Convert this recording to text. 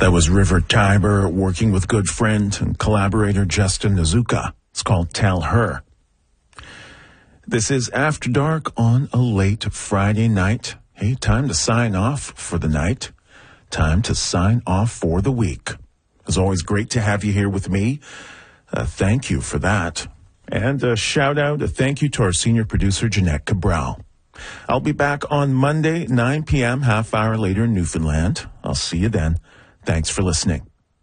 That was River Tiber working with good friend and collaborator Justin Nazuka. It's called Tell Her. This is After Dark on a late Friday night. Hey, time to sign off for the night. Time to sign off for the week. It's always great to have you here with me. Thank you for that. And a shout out, a thank you to our senior producer, Jeanette Cabral. I'll be back on Monday, 9 p.m., half hour later in Newfoundland. I'll see you then. Thanks for listening.